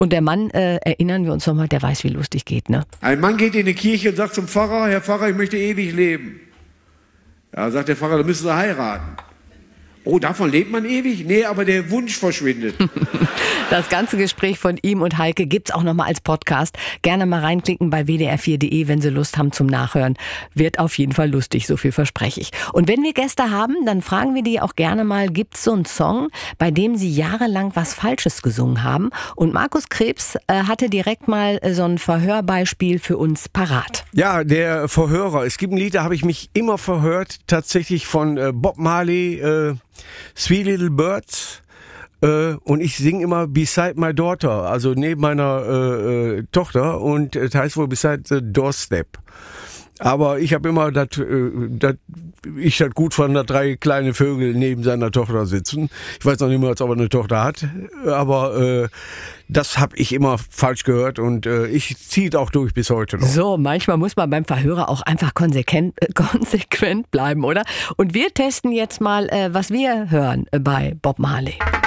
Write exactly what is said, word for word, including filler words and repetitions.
Und der Mann, äh, erinnern wir uns nochmal, der weiß, wie lustig geht, ne? Ein Mann geht in die Kirche und sagt zum Pfarrer, Herr Pfarrer, ich möchte ewig leben. Ja, sagt der Pfarrer, da müssen Sie heiraten. Oh, davon lebt man ewig? Nee, aber der Wunsch verschwindet. Das ganze Gespräch von ihm und Heike gibt's auch nochmal als Podcast. Gerne mal reinklicken bei w d r vier punkt d e, wenn Sie Lust haben zum Nachhören. Wird auf jeden Fall lustig, so viel verspreche ich. Und wenn wir Gäste haben, dann fragen wir die auch gerne mal, gibt's so einen Song, bei dem sie jahrelang was Falsches gesungen haben? Und Markus Krebs äh, hatte direkt mal äh, so ein Verhörbeispiel für uns parat. Ja, der Verhörer. Es gibt ein Lied, da habe ich mich immer verhört, tatsächlich von äh, Bob Marley, äh, Sweet Little Birds, äh, und ich singe immer Beside My Daughter, also neben meiner äh, äh, Tochter, und es heißt wohl Beside the Doorstep. Aber ich habe immer, dat, äh, dat, ich das gut fand, dass drei kleine Vögel neben seiner Tochter sitzen. Ich weiß noch nicht mehr, ob er eine Tochter hat, aber äh, das habe ich immer falsch gehört und äh, ich ziehe es auch durch bis heute noch. So, manchmal muss man beim Verhörer auch einfach konsequent, äh, konsequent bleiben, oder? Und wir testen jetzt mal, äh, was wir hören äh, bei Bob Marley.